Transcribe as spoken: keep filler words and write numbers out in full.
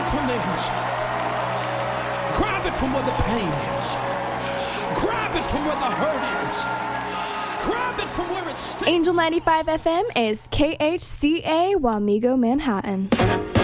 it from the inside. Grab it from where the pain is. Grab it from where the hurt is. Grab it from where it stings. Angel ninety-five F M is K H C A Wamigo, Manhattan.